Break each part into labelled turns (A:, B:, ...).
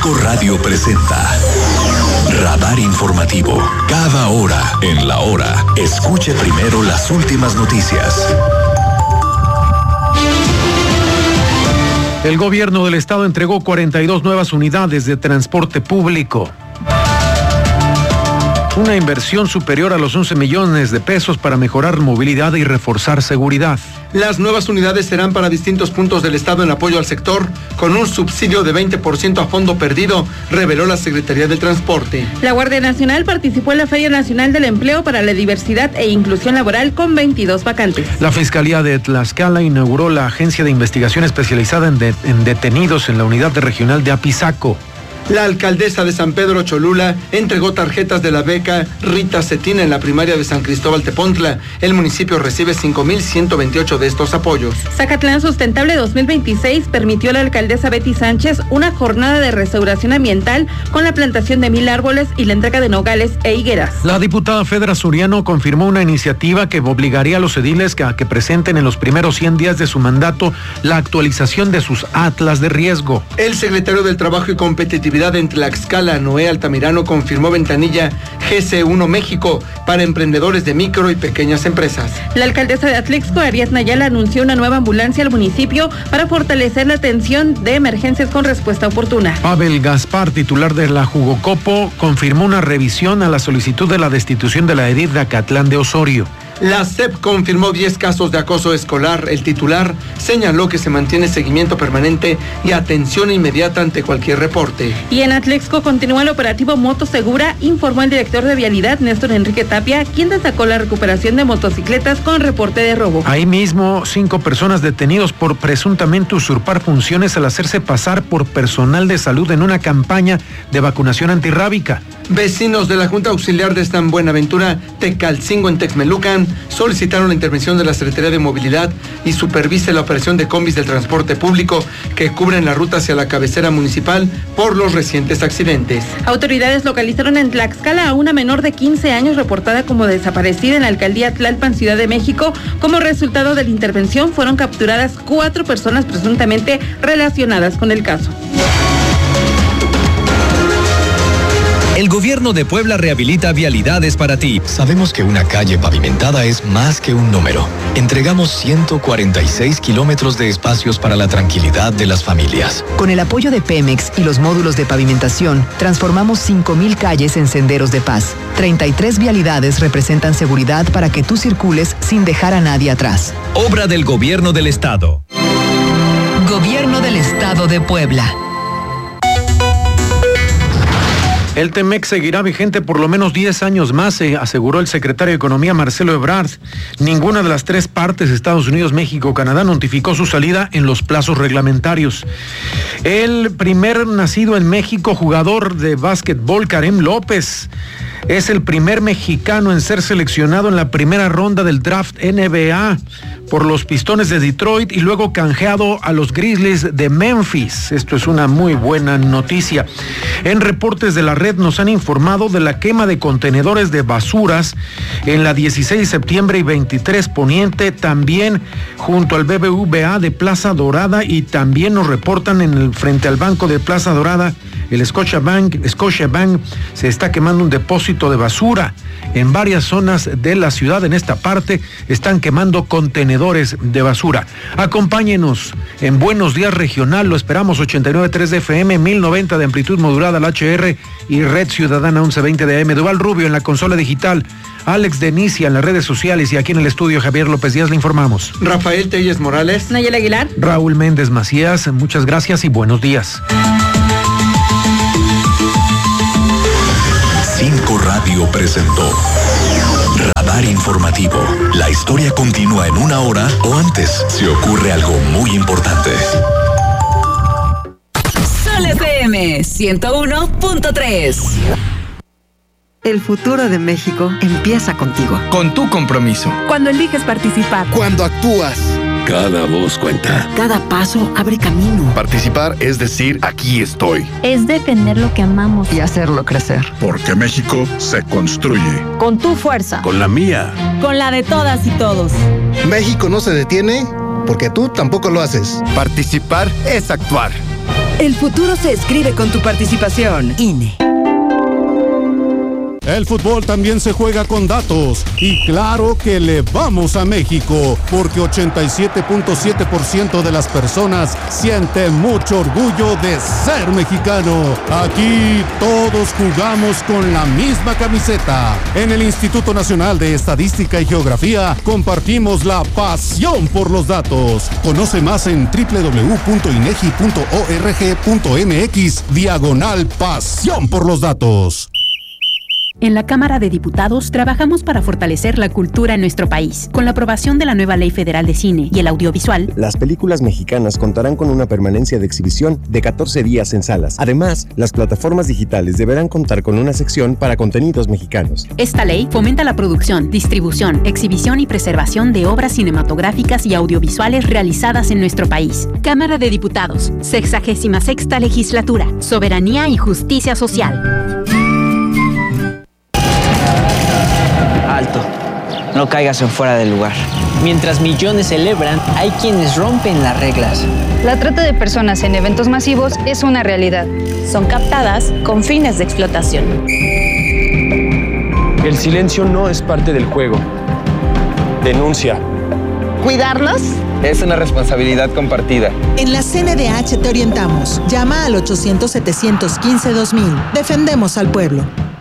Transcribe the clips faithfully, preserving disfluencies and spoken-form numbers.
A: Cinco Radio presenta Radar Informativo. Cada hora en la hora, escuche primero las últimas noticias.
B: El gobierno del estado entregó cuarenta y dos nuevas unidades de transporte público. Una inversión superior a los once millones de pesos para mejorar movilidad y reforzar seguridad.
C: Las nuevas unidades serán para distintos puntos del estado en apoyo al sector, con un subsidio de veinte por ciento a fondo perdido, reveló la Secretaría del Transporte.
D: La Guardia Nacional participó en la Feria Nacional del Empleo para la Diversidad e Inclusión Laboral con veintidós vacantes.
B: La Fiscalía de Tlaxcala inauguró la Agencia de Investigación Especializada en, de, en Detenidos en la Unidad de Regional de Apizaco.
C: La alcaldesa de San Pedro Cholula entregó tarjetas de la beca Rita Cetina en la primaria de San Cristóbal Tepontla. El municipio recibe cinco mil ciento veintiocho de estos apoyos.
D: Zacatlán Sustentable dos mil veintiséis permitió a la alcaldesa Betty Sánchez una jornada de restauración ambiental con la plantación de mil árboles y la entrega de nogales e higueras.
B: La diputada Fedra Suriano confirmó una iniciativa que obligaría a los ediles a que presenten en los primeros cien días de su mandato la actualización de sus atlas de riesgo.
C: El secretario del Trabajo y Competitividad en Tlaxcala, Noé Altamirano, confirmó ventanilla G C uno México para emprendedores de micro y pequeñas empresas.
D: La alcaldesa de Atlixco, Ariadna Ayala, anunció una nueva ambulancia al municipio para fortalecer la atención de emergencias con respuesta oportuna.
B: Pavel Gaspar, titular de la Jugocopo, confirmó una revisión a la solicitud de la destitución de la edil de Acatlán de Osorio.
C: La S E P confirmó diez casos de acoso escolar. El titular señaló que se mantiene seguimiento permanente y atención inmediata ante cualquier reporte.
D: Y en Atlixco continúa el operativo Moto Segura, informó el director de Vialidad, Néstor Enrique Tapia, quien destacó la recuperación de motocicletas con reporte de robo.
B: Ahí mismo, cinco personas detenidos por presuntamente usurpar funciones al hacerse pasar por personal de salud en una campaña de vacunación antirrábica.
C: Vecinos de la Junta Auxiliar de San Buenaventura, Tecalcingo en Texmelucan, solicitaron la intervención de la Secretaría de Movilidad y supervise la operación de combis del transporte público que cubren la ruta hacia la cabecera municipal por los recientes accidentes.
D: Autoridades localizaron en Tlaxcala a una menor de quince años reportada como desaparecida en la alcaldía Tlalpan, Ciudad de México. Como resultado de la intervención fueron capturadas cuatro personas presuntamente relacionadas con el caso.
E: El gobierno de Puebla rehabilita vialidades para ti.
A: Sabemos que una calle pavimentada es más que un número. Entregamos ciento cuarenta y seis kilómetros de espacios para la tranquilidad de las familias.
F: Con el apoyo de Pemex y los módulos de pavimentación, transformamos cinco mil calles en senderos de paz. treinta y tres vialidades representan seguridad para que tú circules sin dejar a nadie atrás.
E: Obra del Gobierno del Estado.
F: Gobierno del Estado de Puebla.
B: El T-MEC seguirá vigente por lo menos diez años más, eh, aseguró el secretario de Economía Marcelo Ebrard. Ninguna de las tres partes, Estados Unidos, México o Canadá, notificó su salida en los plazos reglamentarios. El primer nacido en México jugador de básquetbol, Karim López, es el primer mexicano en ser seleccionado en la primera ronda del draft N B A por los Pistones de Detroit y luego canjeado a los Grizzlies de Memphis. Esto es una muy buena noticia. En reportes de la red nos han informado de la quema de contenedores de basuras en la dieciséis de septiembre y veintitrés Poniente, también junto al B B V A de Plaza Dorada, y también nos reportan en el frente al banco de Plaza Dorada, el Scotiabank, Scotiabank se está quemando un depósito de basura. En varias zonas de la ciudad, en esta parte, están quemando contenedores de basura. Acompáñenos en Buenos Días Regional, lo esperamos, ochenta y nueve punto tres de F M, mil noventa de amplitud modulada al H R y Red Ciudadana once veinte de A M. Duval Rubio en la consola digital, Alex Denicia en las redes sociales y aquí en el estudio Javier López Díaz le informamos.
C: Rafael Telles Morales.
D: Nayel Aguilar.
B: Raúl Méndez Macías, muchas gracias y buenos días.
A: Cinco Radio presentó Radar Informativo. La historia continúa en una hora o antes si ocurre algo muy importante.
G: Sol F M ciento uno punto tres.
H: El futuro de México empieza contigo.
I: Con tu compromiso.
J: Cuando eliges participar.
K: Cuando actúas.
L: Cada voz cuenta.
H: Cada paso abre camino.
L: Participar es decir, aquí estoy.
J: Es defender lo que amamos.
H: Y hacerlo crecer.
L: Porque México se construye.
J: Con tu fuerza.
L: Con la mía.
J: Con la de todas y todos.
K: México no se detiene porque tú tampoco lo haces.
I: Participar es actuar. El futuro se escribe con tu participación. I N E.
K: El fútbol también se juega con datos y claro que le vamos a México porque ochenta y siete punto siete por ciento de las personas sienten mucho orgullo de ser mexicano. Aquí todos jugamos con la misma camiseta. En el Instituto Nacional de Estadística y Geografía compartimos la pasión por los datos. Conoce más en doble u doble u doble u punto inegi punto org punto mx diagonal pasión por los datos.
M: En la Cámara de Diputados trabajamos para fortalecer la cultura en nuestro país. Con la aprobación de la nueva Ley Federal de Cine y el Audiovisual,
N: las películas mexicanas contarán con una permanencia de exhibición de catorce días en salas. Además, las plataformas digitales deberán contar con una sección para contenidos mexicanos.
M: Esta ley fomenta la producción, distribución, exhibición y preservación de obras cinematográficas y audiovisuales realizadas en nuestro país. Cámara de Diputados, sexagésima sexta legislatura, soberanía y justicia social.
O: Alto, no caigas en fuera del lugar. Mientras millones celebran, hay quienes rompen las reglas.
P: La trata de personas en eventos masivos es una realidad.
Q: Son captadas con fines de explotación.
R: El silencio no es parte del juego. Denuncia.
S: ¿Cuidarnos?
R: Es una responsabilidad compartida.
S: En la C N D H te orientamos. Llama al ochocientos, setecientos quince, dos mil. Defendemos al pueblo.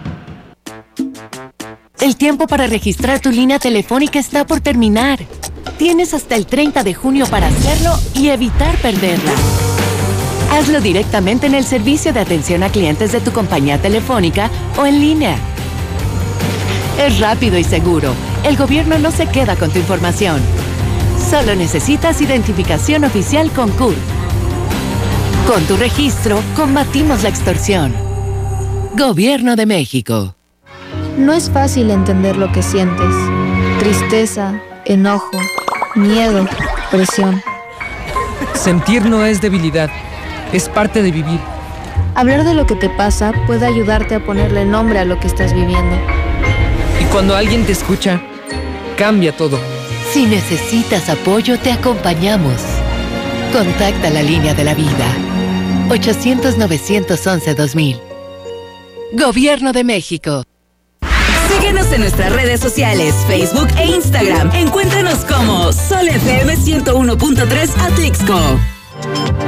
T: El tiempo para registrar tu línea telefónica está por terminar. Tienes hasta el treinta de junio para hacerlo y evitar perderla. Hazlo directamente en el servicio de atención a clientes de tu compañía telefónica o en línea. Es rápido y seguro. El gobierno no se queda con tu información. Solo necesitas identificación oficial con C U R. Con tu registro, combatimos la extorsión. Gobierno de México.
U: No es fácil entender lo que sientes. Tristeza, enojo, miedo, presión.
V: Sentir no es debilidad, es parte de vivir.
U: Hablar de lo que te pasa puede ayudarte a ponerle nombre a lo que estás viviendo.
V: Y cuando alguien te escucha, cambia todo.
T: Si necesitas apoyo, te acompañamos. Contacta la línea de la vida. ochocientos, novecientos once, dos mil. Gobierno de México.
G: Síguenos en nuestras redes sociales, Facebook e Instagram. Encuéntranos como Sol F M ciento uno punto tres Atlixco.